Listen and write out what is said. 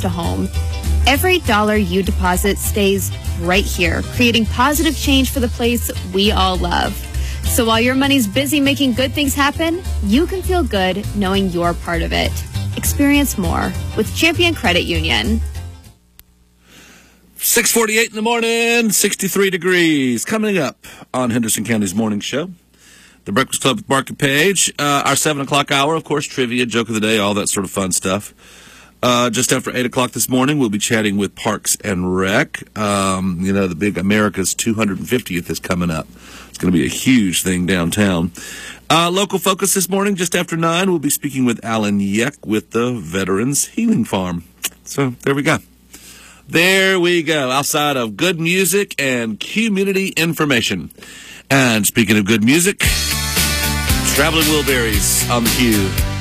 to home. Every dollar you deposit stays right here, creating positive change for the place we all love. So while your money's busy making good things happen, you can feel good knowing you're part of it. Experience more with Champion Credit Union. 6:48 in the morning, 63 degrees. Coming up on Henderson County's Morning Show, the Breakfast Club with Mark and Paige. Our 7 o'clock hour, of course, trivia, joke of the day, all that sort of fun stuff. Just after 8 o'clock this morning, we'll be chatting with Parks and Rec. The big America's 250th is coming up. It's going to be a huge thing downtown. Local focus this morning, just after 9, we'll be speaking with Alan Yeck with the Veterans Healing Farm. So there we go. There we go, outside of good music and community information. And speaking of good music, Traveling Wilburys on the cue.